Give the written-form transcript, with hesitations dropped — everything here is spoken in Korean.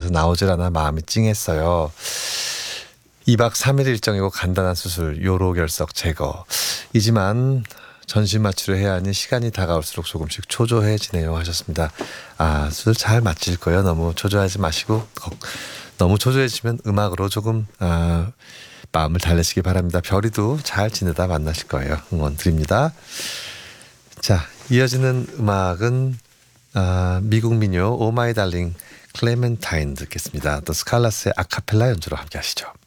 병원에서 나오질 않아 마음이 찡했어요. 2박 3일 일정이고 간단한 수술, 요로결석 제거이지만 전신 마취를 해야 하니 시간이 다가올수록 조금씩 초조해지네요 하셨습니다. 수술 잘 마칠 거예요. 너무 초조하지 마시고 너무 초조해지면 음악으로 조금 마음을 달래시기 바랍니다. 별이도 잘 지내다 만나실 거예요. 응원 드립니다. 자, 이어지는 음악은 미국 민요 오 마이 달링 클레멘타인 듣겠습니다. 또 스칼라스의 아카펠라 연주로 함께 하시죠.